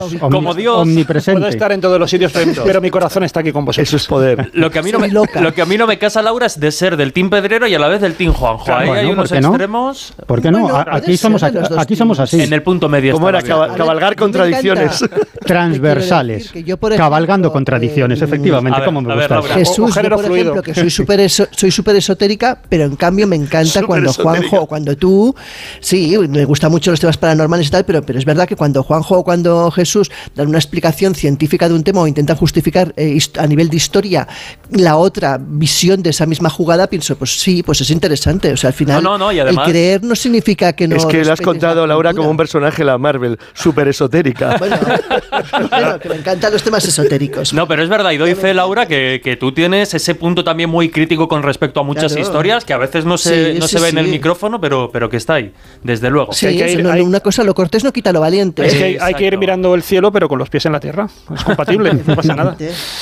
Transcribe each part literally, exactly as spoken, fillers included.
como Dios, omnipresente. Puedo estar en todos los sitios, pero mi corazón está aquí con vosotros. Eso es poder. Lo que a mí no me, lo que a mí no me casa, Laura, es de ser del Team Pedrero y a la vez del Team Juanjo. Claro, Ahí bueno, hay unos ¿por qué no? extremos. ¿Por qué no? Bueno, aquí, puede somos, ser de los dos aquí somos así. En el punto medio. ¿Cómo era? estaba bien. Cab- cabalgar contradicciones. Transversales. Que yo, por ejemplo, Cabalgando contradicciones, eh, efectivamente. a ver, ¿Cómo me a ver, gusta Laura. eso? O- o Jesús, género yo, por fluido. ejemplo, que soy súper eso, soy súper esotérica, pero en cambio me encanta cuando Superesotérica. Juanjo o cuando tú, sí, me gustan mucho los temas paranormales y tal, pero, pero es verdad que cuando Juanjo o cuando Jesús dan una explicación científica de un tema o intentan justificar eh, hist- a nivel de historia la otra visión de esa misma jugada, pienso, pues sí, pues es interesante. O sea, al final, No, no, no, y además- el creer no significa que no. Es que le has respetes contado, la Laura, cultura. como un personaje de la Marvel, súper esotérica. Bueno, bueno, que me encantan los temas esotéricos. No, pero es verdad, y doy fe, Laura, que, que tú tienes ese punto también muy crítico con respecto a muchas Claro. historias que a veces no se, Sí, no sí, se ve en el sí. micrófono, pero, pero que está ahí, desde luego. Sí, hay que eso ir- no- hay- una cosa, lo cortés no quita lo valiente. Es que hay, hay que ir Exacto. mirando el cielo, pero con los pies en la tierra. Es compatible, no pasa nada.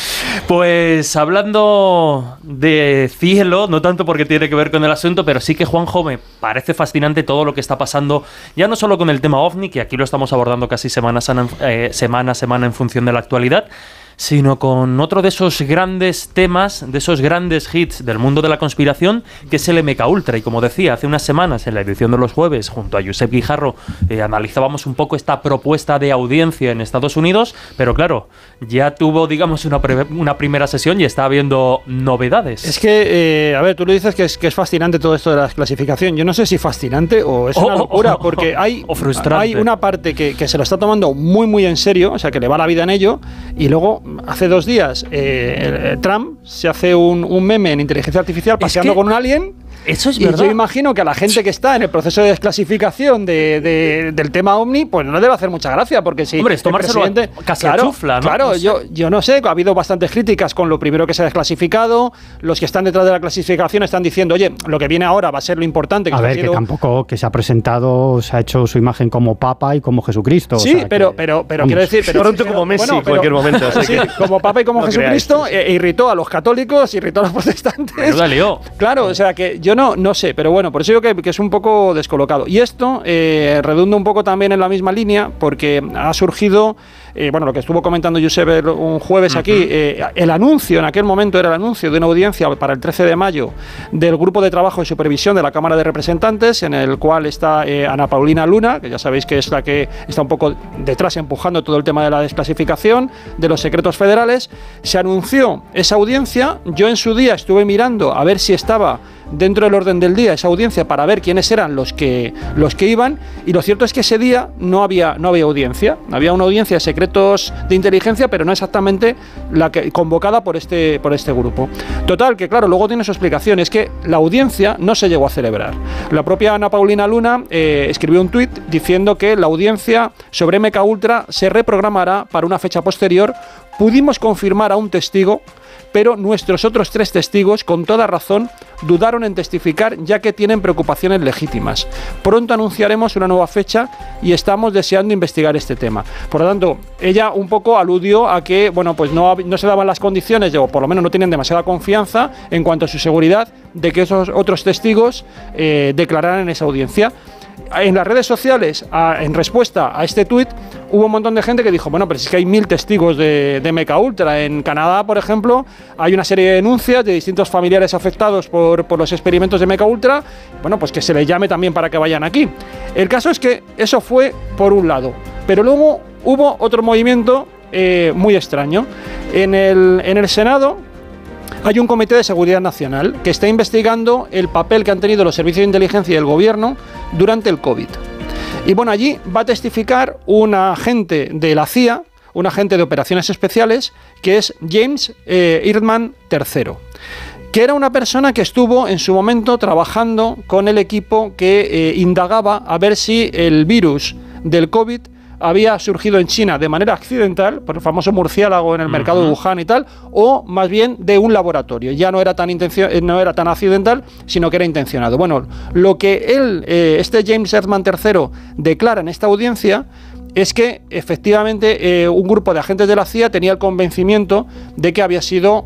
Pues hablando de cielo, no tanto porque tiene que ver con el asunto, pero sí que, Juanjo, me parece fascinante todo lo que está pasando, ya no solo con el tema OVNI, que aquí lo estamos abordando casi semana, sana- eh, semana a semana en función de la actualidad, sino con otro de esos grandes temas, de esos grandes hits del mundo de la conspiración, que es el M K Ultra. Y como decía, hace unas semanas, en la edición de los jueves, junto a Josep Guijarro, eh, analizábamos un poco esta propuesta de audiencia en Estados Unidos, pero claro, ya tuvo, digamos, una, pre- una primera sesión y está habiendo novedades. Es que, eh, a ver, tú lo dices que es, que es fascinante todo esto de la clasificación. Yo no sé si fascinante o es una O- locura, o- porque hay, o frustrante. hay una parte que, que se lo está tomando muy, muy en serio, o sea, que le va la vida en ello, y luego, hace dos días, eh, Trump se hace un, un meme en inteligencia artificial paseando que- con un alien. Eso es Y verdad. yo imagino que a la gente que está en el proceso de desclasificación de, de- del tema OVNI, pues no le debe hacer mucha gracia, porque si Hombre, es el tomárselo a- presidente- casi a claro, chufla, ¿no? Claro, No sé. yo, yo no sé, ha habido bastantes críticas con lo primero que se ha desclasificado, los que están detrás de la clasificación están diciendo, oye, lo que viene ahora va a ser lo importante. Que A está ver, que haciendo- tampoco que se ha presentado, se ha hecho su imagen como Papa y como Jesucristo. o Sí, sea, pero, que- pero, pero vamos. quiero decir... Pero, Pronto pero- como Messi, bueno, en cualquier momento, así sí, que- como Papa y como no Jesucristo, creáis. eh, irritó a los católicos, irritó a los protestantes. Menuda lío. Claro, o sea que yo no, no sé, pero bueno, por eso digo que, que es un poco descolocado. Y esto eh, redunda un poco también en la misma línea, porque ha surgido, eh, bueno, lo que estuvo comentando Josep el- un jueves aquí, eh, el anuncio, en aquel momento era el anuncio de una audiencia para el trece de mayo del Grupo de Trabajo y Supervisión de la Cámara de Representantes, en el cual está eh, Ana Paulina Luna, que ya sabéis que es la que está un poco detrás empujando todo el tema de la desclasificación, de los secretos federales. Se anunció esa audiencia, yo en su día estuve mirando a ver si estaba dentro del orden del día esa audiencia para ver quiénes eran los que los que iban, y lo cierto es que ese día no había no había audiencia, había una audiencia de secretos de inteligencia, pero no exactamente la que convocada por este por este grupo. Total, que claro, luego tiene su explicación, es que la audiencia no se llegó a celebrar. La propia Ana Paulina Luna eh, escribió un tuit diciendo que la audiencia sobre M K Ultra se reprogramará para una fecha posterior. Pudimos confirmar a un testigo, pero nuestros otros tres testigos, con toda razón, dudaron en testificar, ya que tienen preocupaciones legítimas. Pronto anunciaremos una nueva fecha y estamos deseando investigar este tema. Por lo tanto, ella un poco aludió a que, bueno, pues no, no se daban las condiciones, o por lo menos no tenían demasiada confianza en cuanto a su seguridad de que esos otros testigos eh, declararan en esa audiencia. En las redes sociales, a, en respuesta a este tuit, hubo un montón de gente que dijo, bueno, pero es que hay mil testigos de, de M K Ultra. En Canadá, por ejemplo, hay una serie de denuncias de distintos familiares afectados por, por los experimentos de M K Ultra. Bueno, pues que se les llame también para que vayan aquí. El caso es que eso fue por un lado, pero luego hubo otro movimiento eh, muy extraño. En el, en el Senado hay un comité de seguridad nacional que está investigando el papel que han tenido los servicios de inteligencia y el gobierno durante el COVID. Y bueno, allí va a testificar un agente de la C I A, un agente de operaciones especiales, que es James eh, Ehrman tercero, que era una persona que estuvo en su momento trabajando con el equipo que eh, indagaba a ver si el virus del COVID había surgido en China de manera accidental, por el famoso murciélago en el mercado de Wuhan y tal, o más bien de un laboratorio. Ya no era tan intencio- no era tan accidental, sino que era intencionado. Bueno, lo que él, eh, este James Ehrman tercero, declara en esta audiencia es que efectivamente eh, un grupo de agentes de la C I A tenía el convencimiento de que había sido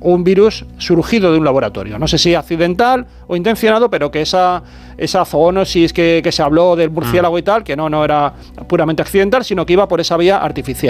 un virus surgido de un laboratorio. No sé si accidental o intencionado, pero que esa, esa zoonosis que, que se habló del murciélago y tal, que no, no era puramente accidental, sino que iba por esa vía artificial.